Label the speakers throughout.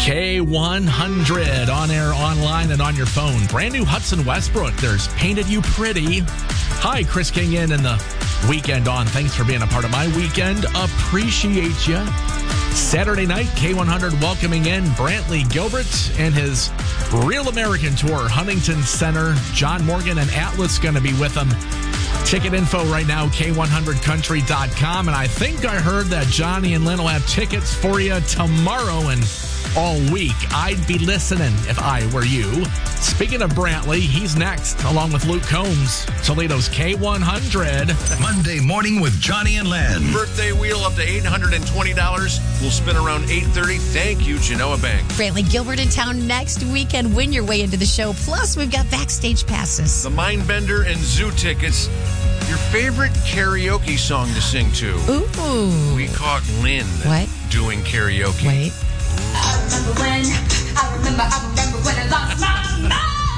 Speaker 1: K100 on air, online, and on your phone. Brand new Hudson Westbrook. There's Painted You Pretty. Hi, Chris King in the weekend on. Thanks for being a part of my weekend. Appreciate you. Saturday night, K100 welcoming in Brantley Gilbert and his Real American Tour, Huntington Center. John Morgan and Atlas going to be with him. Ticket info right now, K100country.com. And I think I heard that Johnny and Lynn will have tickets for you tomorrow and all week. I'd be listening if I were you. Speaking of Brantley, he's next, along with Luke Combs, Toledo's K100.
Speaker 2: Monday morning with Johnny and Len.
Speaker 3: Birthday wheel up to $820. We'll spin around 8:30. Thank you, Genoa Bank.
Speaker 4: Brantley Gilbert in town next weekend. Win your way into the show. Plus, we've got backstage passes.
Speaker 3: The Mindbender and Zoo tickets. Your favorite karaoke song to sing to.
Speaker 4: Ooh.
Speaker 3: We caught Lynn doing karaoke.
Speaker 4: Wait.
Speaker 5: I remember when I lost my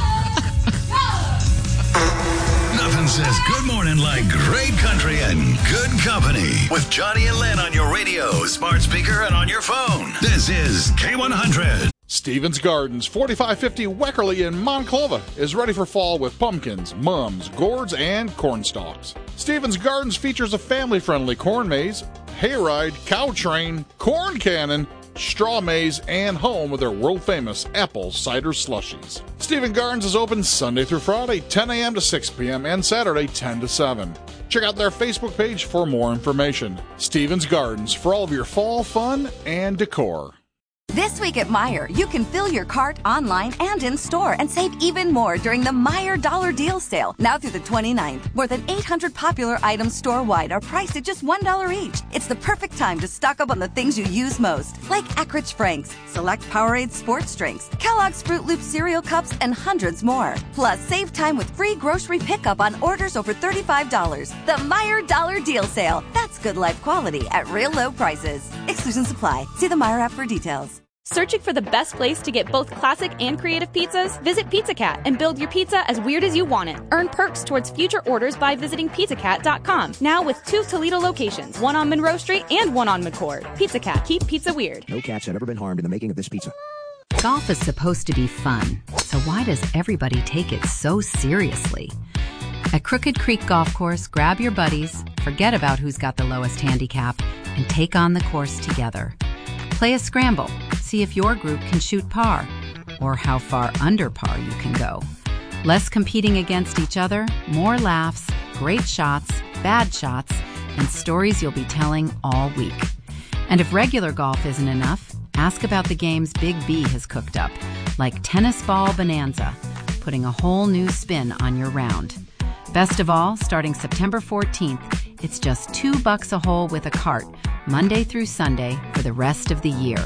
Speaker 5: mind.
Speaker 2: Nothing says good morning like great country and good company. With Johnny and Len on your radio, smart speaker, and on your phone. This is K100.
Speaker 6: Stevens Gardens, 4550 Weckerly in Monclova, is ready for fall with pumpkins, mums, gourds, and corn stalks. Stevens Gardens features a family-friendly corn maze, hayride, cow train, corn cannon, straw maze, and home with their world-famous apple cider slushies. Stevens Gardens is open Sunday through Friday, 10 a.m. to 6 p.m., and Saturday, 10 to 7. Check out their Facebook page for more information. Stevens Gardens, for all of your fall fun and decor.
Speaker 7: This week at Meijer, you can fill your cart online and in store and save even more during the Meijer Dollar Deal Sale. Now through the 29th, more than 800 popular items store-wide are priced at just $1 each. It's the perfect time to stock up on the things you use most, like Eckrich Franks, select Powerade sports drinks, Kellogg's Fruit Loop cereal cups, and hundreds more. Plus, save time with free grocery pickup on orders over $35. The Meijer Dollar Deal Sale. That's good life quality at real low prices. Exclusions apply. See the Meijer app for details.
Speaker 8: Searching for the best place to get both classic and creative pizzas? Visit Pizza Cat and build your pizza as weird as you want it. Earn perks towards future orders by visiting pizzacat.com. Now with 2 Toledo locations, one on Monroe Street and one on McCord. Pizza Cat, keep pizza weird.
Speaker 9: No cats have ever been harmed in the making of this pizza.
Speaker 10: Golf is supposed to be fun, so why does everybody take it so seriously? At Crooked Creek Golf Course, grab your buddies, forget about who's got the lowest handicap, and take on the course together. Play a scramble. See if your group can shoot par, or how far under par you can go. Less competing against each other, more laughs, great shots, bad shots, and stories you'll be telling all week. And if regular golf isn't enough, ask about the games Big B has cooked up, like Tennis Ball Bonanza, putting a whole new spin on your round. Best of all, starting September 14th, it's just $2 a hole with a cart, Monday through Sunday for the rest of the year.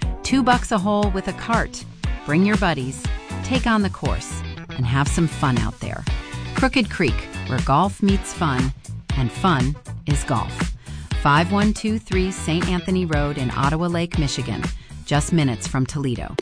Speaker 10: $2 a hole with a cart. Bring your buddies, take on the course, and have some fun out there. Crooked Creek, where golf meets fun, and fun is golf. 5123 St. Anthony Road in Ottawa Lake, Michigan, just minutes from Toledo.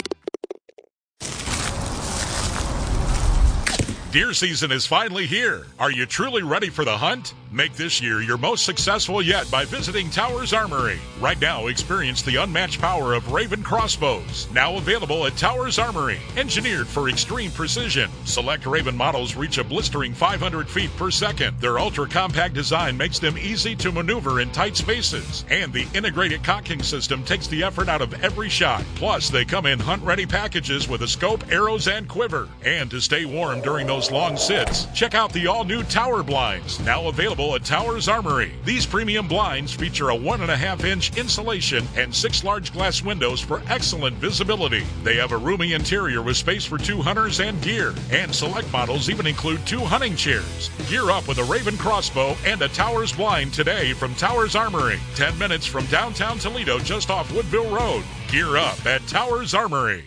Speaker 11: Deer season is finally here. Are you truly ready for the hunt? Make this year your most successful yet by visiting Towers Armory. Right now, experience the unmatched power of Raven crossbows. Now available at Towers Armory. Engineered for extreme precision. Select Raven models reach a blistering 500 feet per second. Their ultra-compact design makes them easy to maneuver in tight spaces. And the integrated cocking system takes the effort out of every shot. Plus, they come in hunt-ready packages with a scope, arrows, and quiver. And to stay warm during those long sits, check out the all-new Tower Blinds. Now available at Towers Armory. These premium blinds feature a 1.5-inch insulation and 6 large glass windows for excellent visibility. They have a roomy interior with space for 2 hunters and gear. And select models even include 2 hunting chairs. Gear up with a Raven crossbow and a Towers blind today from Towers Armory. 10 minutes from downtown Toledo, just off Woodville Road. Gear up at Towers Armory.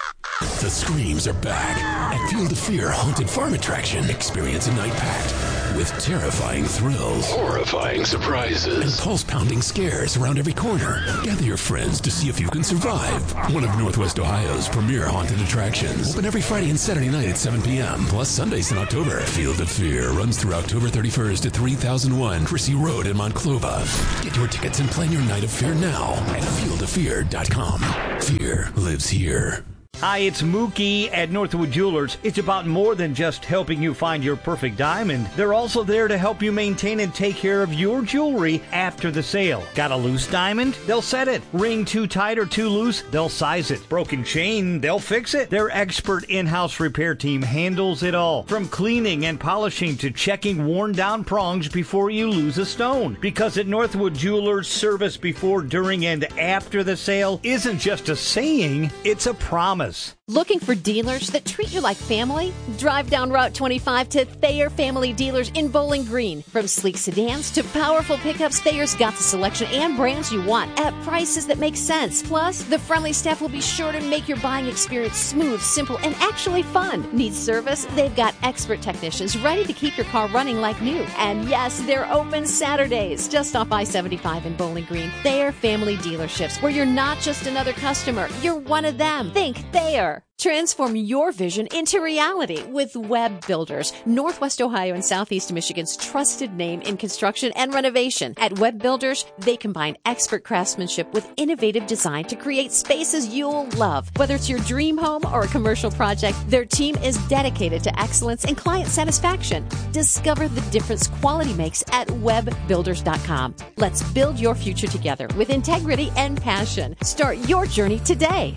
Speaker 12: The screams are back at Field of Fear Haunted Farm Attraction. Experience a night packed with terrifying thrills,
Speaker 13: horrifying surprises,
Speaker 12: and pulse-pounding scares around every corner. Gather your friends to see if you can survive one of Northwest Ohio's premier haunted attractions. Open every Friday and Saturday night at 7 p.m., plus Sundays in October. Field of Fear runs through October 31st at 3001 Chrissy Road in Monclova. Get your tickets and plan your night of fear now at fieldoffear.com. Fear lives here.
Speaker 14: Hi, it's Mookie at Northwood Jewelers. It's about more than just helping you find your perfect diamond. They're also there to help you maintain and take care of your jewelry after the sale. Got a loose diamond? They'll set it. Ring too tight or too loose? They'll size it. Broken chain? They'll fix it. Their expert in-house repair team handles it all. From cleaning and polishing to checking worn-down prongs before you lose a stone. Because at Northwood Jewelers, service before, during, and after the sale isn't just a saying, it's a promise.
Speaker 15: Looking for dealers that treat you like family? Drive down Route 25 to Thayer Family Dealers in Bowling Green. From sleek sedans to powerful pickups, Thayer's got the selection and brands you want at prices that make sense. Plus, the friendly staff will be sure to make your buying experience smooth, simple, and actually fun. Need service? They've got expert technicians ready to keep your car running like new. And yes, they're open Saturdays, just off I-75 in Bowling Green. Thayer Family Dealerships, where you're not just another customer, you're one of them. Think Thayer. Transform your vision into reality with Webb Builders, Northwest Ohio and Southeast Michigan's trusted name in construction and renovation. At Webb Builders, they combine expert craftsmanship with innovative design to create spaces you'll love. Whether it's your dream home or a commercial project, their team is dedicated to excellence and client satisfaction. Discover the difference quality makes at webbbuilders.com. Let's build your future together with integrity and passion. Start your journey today.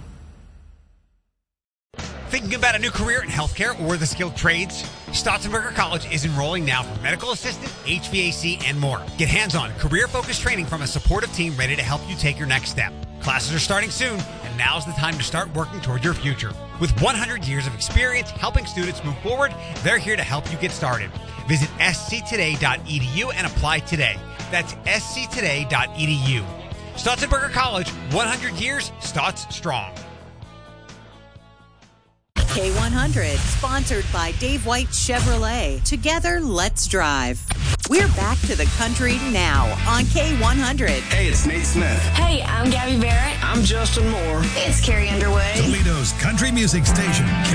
Speaker 16: Thinking about a new career in healthcare or the skilled trades? Stotzenberger College is enrolling now for medical assistant, HVAC, and more. Get hands-on, career-focused training from a supportive team ready to help you take your next step. Classes are starting soon, and now's the time to start working toward your future. With 100 years of experience helping students move forward, they're here to help you get started. Visit sctoday.edu and apply today. That's sctoday.edu. Stotzenberger College, 100 years, Stotz strong.
Speaker 17: K100, sponsored by Dave White Chevrolet. Together, let's drive. We're back to the country now on K100.
Speaker 18: Hey, it's Nate Smith.
Speaker 19: Hey, I'm Gabby Barrett.
Speaker 18: I'm Justin Moore.
Speaker 19: It's Carrie Underwood.
Speaker 2: Toledo's country music station,